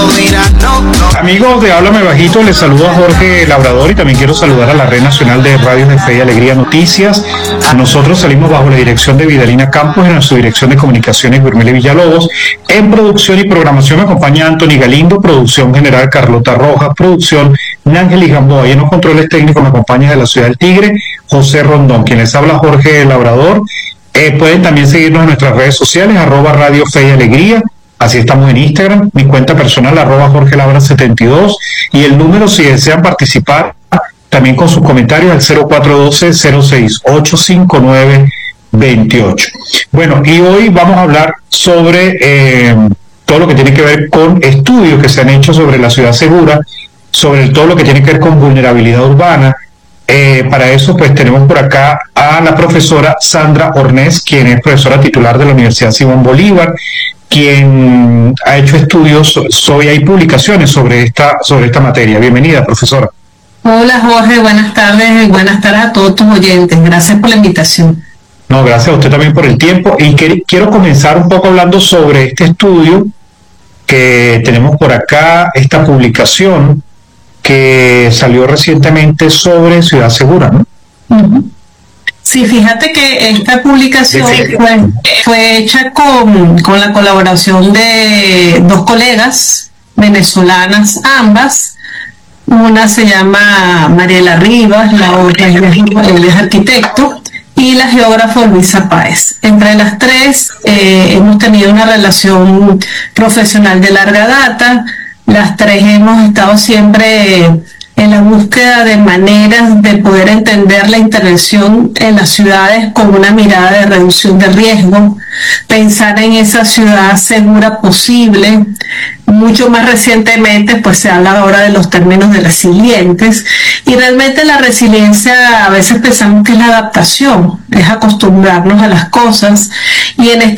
Amigos de Háblame Bajito, les saluda Jorge Labrador y también quiero saludar a la Red Nacional de Radios de Fe y Alegría Noticias. Nosotros salimos bajo la dirección de Vidalina Campos, en su dirección de comunicaciones Guirmele Villalobos. En producción y programación me acompaña Anthony Galindo, producción general Carlota Rojas, producción Nángel y Gamboa, y en los controles técnicos me acompaña de la Ciudad del Tigre José Rondón. Quien les habla Jorge Labrador. Pueden también seguirnos en nuestras redes sociales, @Radio Fe y Alegría. Así estamos en Instagram, mi cuenta personal, @JorgeLabra72, y el número, si desean participar, también con sus comentarios, al 0412-068-5928. Bueno, y hoy vamos a hablar sobre todo lo que tiene que ver con estudios que se han hecho sobre la ciudad segura, sobre todo lo que tiene que ver con vulnerabilidad urbana. Para eso, pues, tenemos por acá a la profesora Sandra Ornés, quien es profesora titular de la Universidad Simón Bolívar, quien ha hecho estudios, hay publicaciones sobre esta materia. Bienvenida, profesora. Hola, Jorge, buenas tardes a todos tus oyentes. Gracias por la invitación. No, gracias a usted también por el tiempo. Y quiero comenzar un poco hablando sobre este estudio que tenemos por acá, esta publicación que salió recientemente sobre Ciudad Segura, ¿no? Uh-huh. Sí, fíjate que esta publicación fue hecha con la colaboración de dos colegas venezolanas, ambas. Una se llama Mariela Rivas, la otra él es arquitecto, y la geógrafa Luisa Páez. Entre las tres hemos tenido una relación profesional de larga data. Las tres hemos estado siempre en la búsqueda de maneras de poder entender la intervención en las ciudades con una mirada de reducción de riesgo, pensar en esa ciudad segura posible. Mucho más recientemente, pues se habla ahora de los términos de resilientes, y realmente la resiliencia a veces pensamos que es la adaptación, es acostumbrarnos a las cosas, y en esta